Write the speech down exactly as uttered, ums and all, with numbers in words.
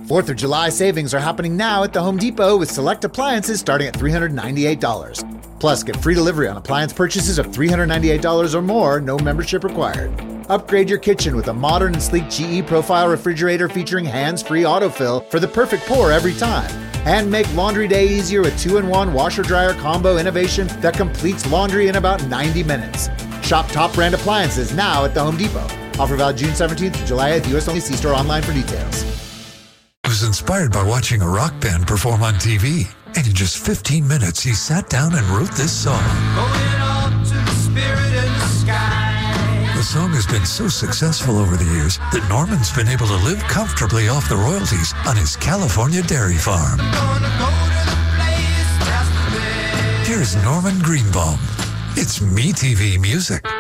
fourth of July savings are happening now at the Home Depot with select appliances starting at three hundred ninety-eight dollars. Plus, get free delivery on appliance purchases of three hundred ninety-eight dollars or more, no membership required. Upgrade your kitchen with a modern and sleek G E Profile refrigerator featuring hands-free autofill for the perfect pour every time. And make laundry day easier with two in one washer-dryer combo innovation that completes laundry in about ninety minutes. Shop top brand appliances now at the Home Depot. Offer valid June seventeenth to July eighth. U S only. See store online for details. I was inspired by watching a rock band perform on T V. And in just fifteen minutes, he sat down and wrote this song. Going up to the spirit in the sky. The song has been so successful over the years that Norman's been able to live comfortably off the royalties on his California dairy farm. Gonna go to the place just there. Here's Norman Greenbaum. It's MeTV Music.